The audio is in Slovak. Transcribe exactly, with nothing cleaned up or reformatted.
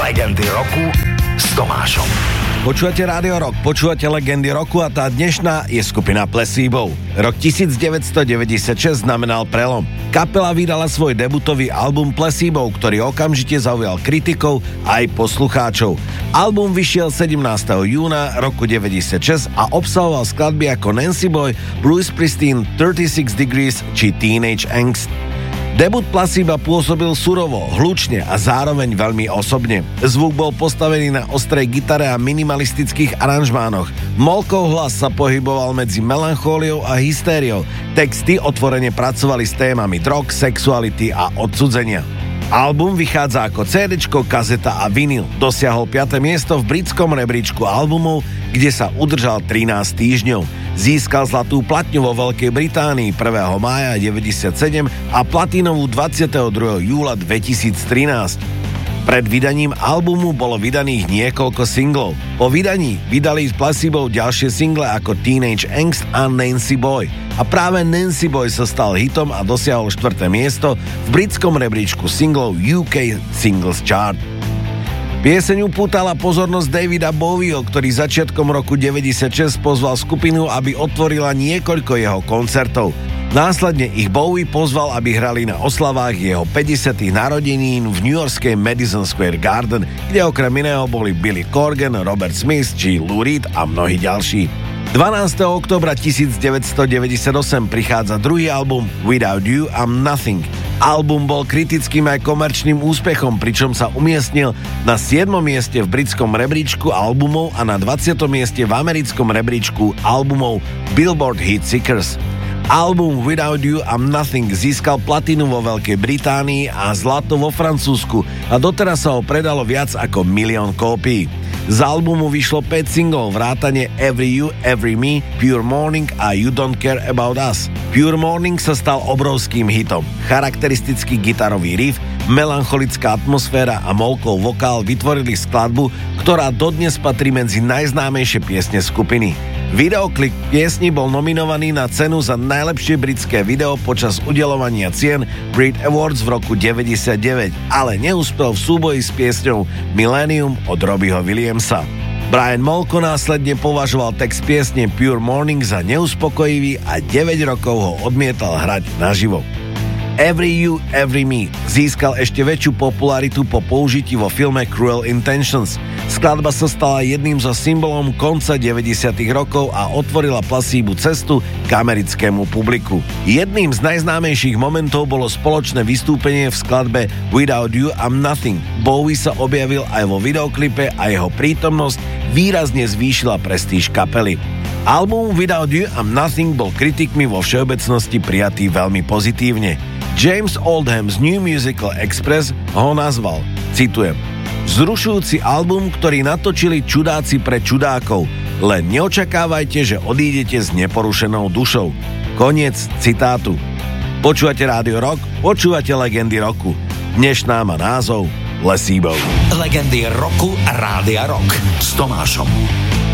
Legendy roku s Tomášom. Počúvate Rádio Rock, počúvate Legendy roku a tá dnešná je skupina Placebo. Rok devätnásťstodeväťdesiatšesť znamenal prelom. Kapela vydala svoj debutový album Placebo, ktorý okamžite zaujal kritikov aj poslucháčov. Album vyšiel sedemnásteho júna roku deväťdesiatšesť a obsahoval skladby ako Nancy Boy, Bruce Springsteen, thirty-six degrees či Teenage Angst. Debut Placebo pôsobil surovo, hlučne a zároveň veľmi osobne. Zvuk bol postavený na ostrej gitare a minimalistických aranžmánoch. Molkov hlas sa pohyboval medzi melanchóliou a hystériou. Texty otvorene pracovali s témami drog, sexuality a odcudzenia. Album vychádza ako cédečko, kazeta a vinyl. Dosiahol piate miesto v britskom rebríčku albumov, kde sa udržal trinásť týždňov. Získal zlatú platňu vo Veľkej Británii prvého mája deväťdesiatsedem a platínovú dvadsiateho druhého júla dvetisíctrinásť. Pred vydaním albumu bolo vydaných niekoľko singlov. Po vydaní vydali z Placebo ďalšie single ako Teenage Angst a Nancy Boy. A práve Nancy Boy sa stal hitom a dosiahol štvrté miesto v britskom rebríčku singlov ú ká Singles Chart. Pieseň upútala pozornosť Davida Bowieho, ktorý začiatkom roku deväťdesiatšesť pozval skupinu, aby otvorila niekoľko jeho koncertov. Následne ich Bowie pozval, aby hrali na oslavách jeho päťdesiatych narodenín v newyorskej Madison Square Garden, kde okrem iného boli Billy Corgan, Robert Smith či Lou Reed a mnohí ďalší. dvanásteho októbra devätnásťstodeväťdesiatosem prichádza druhý album Without You I'm Nothing. Album bol kritickým aj komerčným úspechom, pričom sa umiestnil na siedmom mieste v britskom rebríčku albumov a na dvadsiatom mieste v americkom rebríčku albumov Billboard Hit Seekers. Album Without You I'm Nothing získal platinu vo Veľkej Británii a zlato vo Francúzsku a doteraz sa ho predalo viac ako milión kópií. Z albumu vyšlo päť singlov vrátane Every You, Every Me, Pure Morning a You Don't Care About Us. Pure Morning sa stal obrovským hitom. Charakteristický gitarový riff, melancholická atmosféra a Molkov vokál vytvorili skladbu, ktorá dodnes patrí medzi najznámejšie piesne skupiny. Videoklip piesni bol nominovaný na cenu za najlepšie britské video počas udeľovania cien Brit Awards v roku deväťdesiatdeväť, ale neúspel v súboji s piesňou Millennium od Robbieho Williamsa. Brian Molko následne považoval text piesne Pure Morning za neuspokojivý a deväť rokov ho odmietal hrať naživo. Every You, Every Me získal ešte väčšiu popularitu po použití vo filme Cruel Intentions. Skladba sa stala jedným zo symbolom konca deväťdesiatych rokov a otvorila Placebo cestu k americkému publiku. Jedným z najznámejších momentov bolo spoločné vystúpenie v skladbe Without You I'm Nothing. Bowie sa objavil aj vo videoklipe a jeho prítomnosť výrazne zvýšila prestíž kapely. Album Without You I'm Nothing bol kritikmi vo všeobecnosti prijatý veľmi pozitívne. James Oldham z New Musical Express ho nazval, citujem, vzrušujúci album, ktorý natočili čudáci pre čudákov, len neočakávajte, že odídete s neporušenou dušou. Koniec citátu. Počúvate Rádio Rock, počúvate Legendy roku. Dnešná má názov Placebo. Legendy roku Rádia Rock s Tomášom.